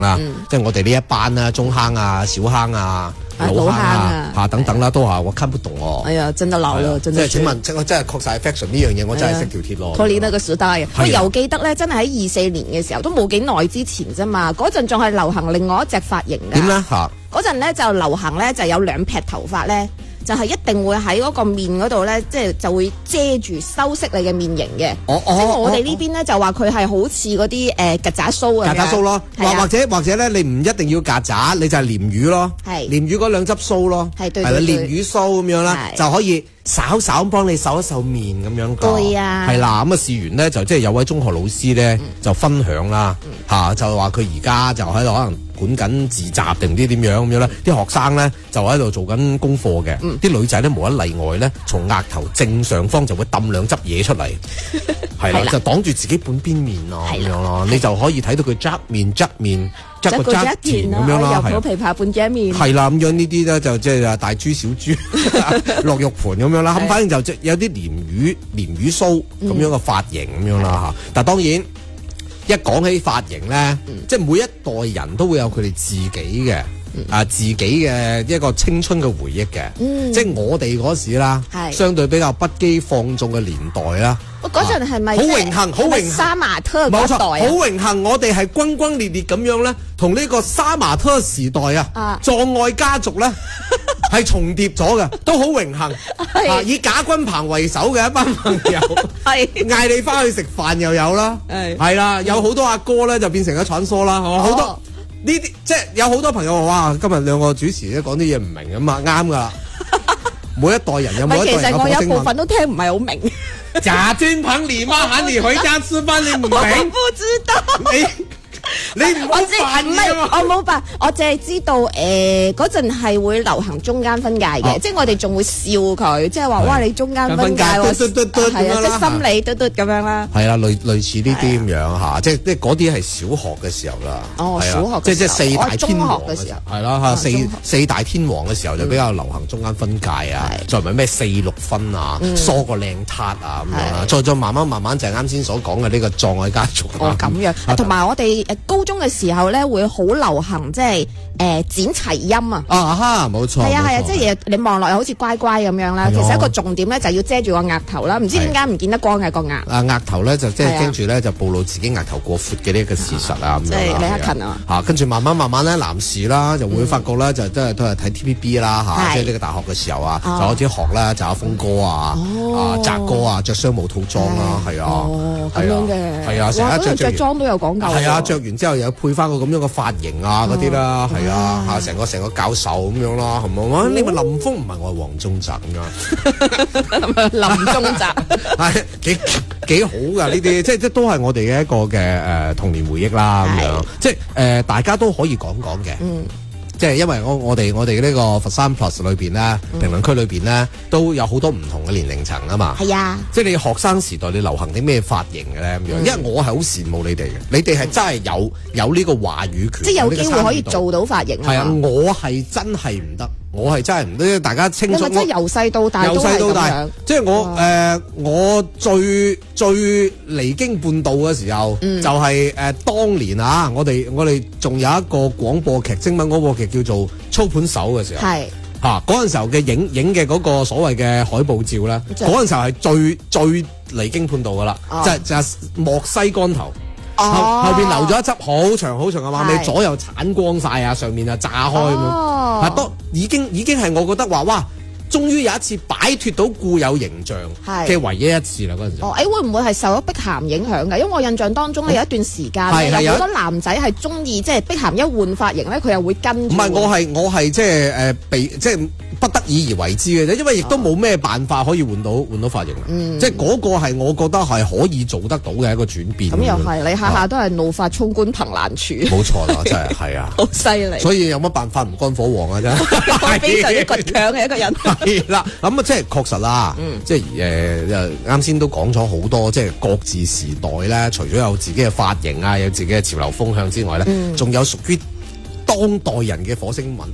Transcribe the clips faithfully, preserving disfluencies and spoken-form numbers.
啦，即係我哋呢一班啦，中坑啊、小坑啊、老坑啊嚇等等啦，都話我看不懂哦。 哎呀，真的老了，真的。 即係請問，即係真係確實係 fashion 呢樣嘢，我真係識條鐵咯。 脫離那個時代，我又記得咧，真係喺二四年嘅時候，都冇幾耐之前啫嘛。嗰陣仲係流行另外一隻髮型㗎。 點咧嚇？ 嗰陣咧就流行咧，就有兩撇頭髮咧。就係一定會喺嗰個面嗰度咧，即係就會遮住修飾你嘅面型嘅。 哦哦， 即係我哋呢邊咧就話佢係好似嗰啲誒曱甴鬚啊。 曱甴鬚咯，或或者或者咧，你唔一定要曱甴，你就係鯰魚咯。係鯰魚嗰兩執鬚咯。係對對對。係啦，鯰魚鬚咁樣啦，就可以稍稍幫你手一手面咁樣講。對啊。係啦，咁啊試完咧就即係有位中學老師咧就分享啦嚇，就話佢而家就喺度可能管緊自習定唔知點樣咁樣咧，啲學生咧就喺度做緊功課嘅，啲、嗯、女仔咧無一例外咧，從額頭正上方就會揼兩執嘢出嚟，係啦，就擋住自己半邊面咯，咁樣咯，你就可以睇到佢側面側面側個側田咁樣啦， 有琵琶半遮面， 係啦，咁樣呢啲咧就即係大豬小豬落肉盤咁樣啦，咁反正就即有啲鯰魚鯰魚鬚咁樣嘅髮型咁樣啦嚇，但係當然。一講起髮型咧，嗯、即係每一代人都會有佢哋自己嘅、嗯、啊自己嘅一個青春嘅回憶嘅，嗯、即係我哋嗰時啦，是相對比較不羈放縱嘅年代啦。 嗰陣係咪好榮幸？好榮幸， 殺馬特冇錯， 好榮幸我哋係轟轟烈烈咁樣咧，同呢個殺馬特時代啊，葬愛家族咧係重疊咗嘅，都好榮幸。啊，以賈君鵬為首嘅一班朋友，係嗌你翻去食飯又有啦，係係啦，有好多阿哥咧就變成咗傳說啦，好多呢啲即係有好多朋友話哇，今日兩個主持咧講啲嘢唔明咁啊，啱噶啦。每一代人有每一代人嘅火星文。其實我有部分都聽唔係好明。賈君鵬你媽喊你回家吃飯，你唔明？我不知道。你你唔好扮嘢啊！ 我冇扮，我淨係知道誒嗰陣係會流行中間分界嘅，即係我哋仲會笑佢，即係話哇你中間分界喎，係啊，即係心理嘟嘟咁樣啦。 係啦，類類似呢啲咁樣嚇，即係即係嗰啲係小學嘅時候啦。 哦，小學即係即係四大天王嘅時候， 係啦嚇，四四大天王嘅時候就比較流行中間分界啊，再唔係咩四六分啊，梳個靚撻啊咁樣啦，再再慢慢慢慢就係啱先所講嘅呢個葬愛家族。 哦，咁樣，同埋我哋誒高中嘅時候咧，會好流行即係誒剪齊音啊！ 啊哈，冇錯， 係啊係啊，即係你望落去好似乖乖咁樣啦。其實一個重點咧就要遮住個額頭啦，唔知點解唔見得光嘅個額。 啊，額頭咧就即係驚住咧就暴露自己額頭過闊嘅呢一個事實啊咁樣啦。 即係李克勤啊！ 嚇，跟住慢慢慢慢咧，男士啦就會發覺咧就都係都係睇 T V B 啦嚇，即係呢個大學嘅時候啊，就開始學啦，就阿峰哥啊、啊澤哥啊，着商務套裝啦，係啊， 咁樣嘅， 係啊，成日着着裝都有講究。 係啊，着完之後又配翻個咁樣嘅髮型啊嗰啲啦，係啊，嚇成個成個教授咁樣啦，係咪？你咪林峰唔係我係黃宗澤咁樣， 林宗澤係幾幾好㗎呢啲，即係即都係我哋嘅一個嘅誒童年回憶啦咁樣，即係誒大家都可以講講嘅。即係因為我我哋我哋呢個佛山 Plus 裏邊咧，評論區裏邊咧都有好多唔同嘅年齡層啊嘛。係啊，即係你學生時代你流行啲咩髮型嘅咧咁樣？因為我係好羨慕你哋嘅，你哋係真係有有呢個話語權， 即係有機會可以做到髮型。 係啊，我係真係唔得。我係真係唔得，大家清楚。 因為真係由細到大都係咁樣。 即係我誒，我最最離經叛道嘅時候，就係誒當年啊，我哋我哋仲有一個廣播劇，精品廣播劇叫做《操盤手》嘅時候。係嚇嗰陣時候嘅影影嘅嗰個所謂嘅海報照咧，嗰陣時候係最最離經叛道噶啦，就就係莫西乾頭。後後邊留咗一執好長好長嘅馬尾，左右鏟光晒啊，上面啊炸開咁樣，啊都已經已經係我覺得話哇，終於有一次擺脫到固有形象嘅唯一一次啦嗰陣時。 哦，誒會唔會係受咗碧咸影響㗎？因為我印象當中咧有一段時間有好多男仔係中意即係碧咸一換髮型咧，佢又會跟住。唔係，我係我係即係誒被即係不得已而為之嘅啫，因為亦都冇咩辦法可以換到換到髮型。嗯，即係嗰個係我覺得係可以做得到嘅一個轉變。咁又係，你下下都係怒髮衝冠憑欄處。冇錯啦，真係係啊，好犀利。所以有乜辦法唔肝火旺啊？真係非常之倔強嘅一個人。係啦，咁啊，即係確實啦，嗯、即係誒，啱先都講咗好多，即係各自時代咧，除咗有自己嘅髮型啊，有自己嘅潮流風向之外咧，仲、嗯、有屬於當代人嘅火星文。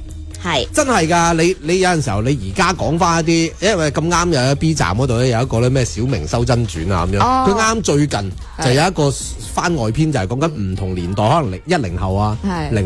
係真係㗎。你你有陣時候你而家講翻一啲，因為咁啱又喺 B 站嗰度咧有一個咧咩小明修真傳啊咁樣，佢啱、哦、最近就有一個番外篇就係講緊唔同年代，可能零一零後啊，零